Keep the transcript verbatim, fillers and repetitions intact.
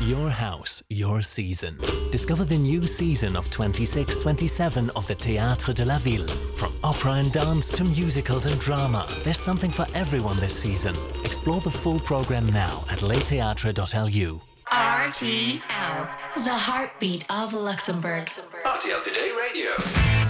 Your house, your season. Discover the new season of twenty-six twenty-seven of the Théâtre de la Ville. From opera and dance to musicals and drama, there's something for everyone this season. Explore the full programme now at le theatre dot l u. R T L, the heartbeat of Luxembourg. R T L Today Radio.